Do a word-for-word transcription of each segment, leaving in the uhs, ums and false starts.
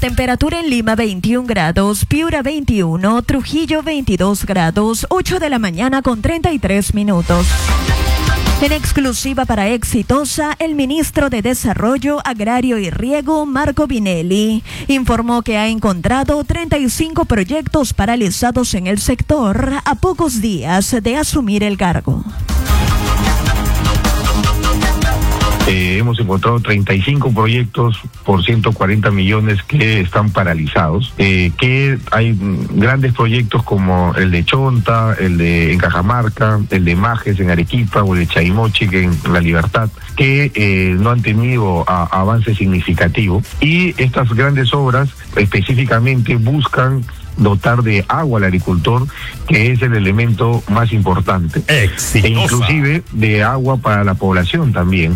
temperatura en Lima veintiún grados, Piura veintiuno, Trujillo veintidós grados, ocho de la mañana con treinta y tres minutos. En exclusiva para Exitosa, el ministro de Desarrollo Agrario y Riego, Marco Vinelli, informó que ha encontrado treinta y cinco proyectos paralizados en el sector a pocos días de asumir el cargo. Eh, hemos encontrado treinta y cinco proyectos por ciento cuarenta millones que están paralizados, eh, que hay grandes proyectos como el de Chonta, el de en Cajamarca, el de Majes en Arequipa o el de Chaimochic en La Libertad, que eh, no han tenido a, avance significativo, y estas grandes obras específicamente buscan dotar de agua al agricultor, que es el elemento más importante. Exitosa. E inclusive de agua para la población también.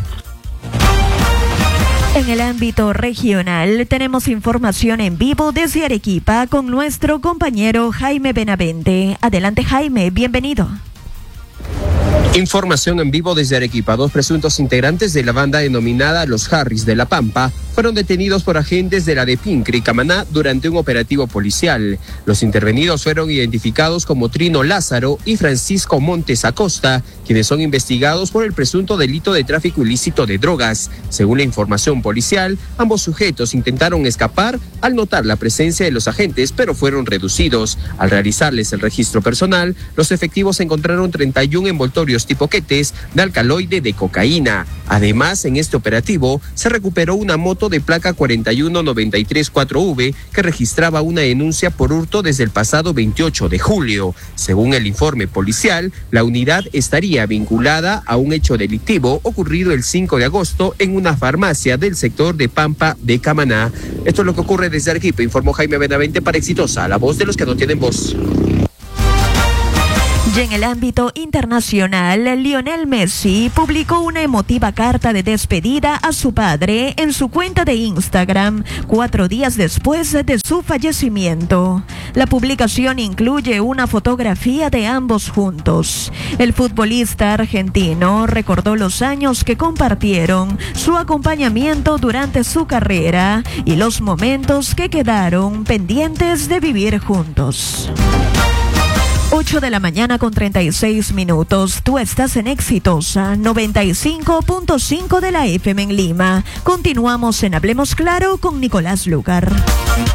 En el ámbito regional, tenemos información en vivo desde Arequipa con nuestro compañero Jaime Benavente. Adelante, Jaime, bienvenido. Información en vivo desde Arequipa. Dos presuntos integrantes de la banda denominada Los Harris de La Pampa fueron detenidos por agentes de la DEPINCRE y Camaná durante un operativo policial. Los intervenidos fueron identificados como Trino Lázaro y Francisco Montes Acosta, quienes son investigados por el presunto delito de tráfico ilícito de drogas. Según la información policial, ambos sujetos intentaron escapar al notar la presencia de los agentes, pero fueron reducidos. Al realizarles el registro personal, los efectivos encontraron treinta y un envoltorios tipo quetes de alcaloide de cocaína. Además, en este operativo se recuperó una moto de placa cuarenta y uno noventa y tres cuatro V que registraba una denuncia por hurto desde el pasado veintiocho de julio. Según el informe policial, la unidad estaría vinculada a un hecho delictivo ocurrido el cinco de agosto en una farmacia del sector de Pampa de Camaná. Esto es lo que ocurre desde Arequipa, informó Jaime Benavente para Exitosa, la voz de los que no tienen voz. Y en el ámbito internacional, Lionel Messi publicó una emotiva carta de despedida a su padre en su cuenta de Instagram, cuatro días después de su fallecimiento. La publicación incluye una fotografía de ambos juntos. El futbolista argentino recordó los años que compartieron, su acompañamiento durante su carrera y los momentos que quedaron pendientes de vivir juntos. ocho de la mañana con treinta y seis minutos. Tú estás en Exitosa noventa y cinco punto cinco de la F M en Lima. Continuamos en Hablemos Claro con Nicolás Lugar.